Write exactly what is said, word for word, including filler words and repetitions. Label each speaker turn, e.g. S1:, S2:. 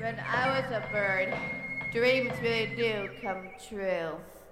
S1: When I was a bird, dreams really do come true.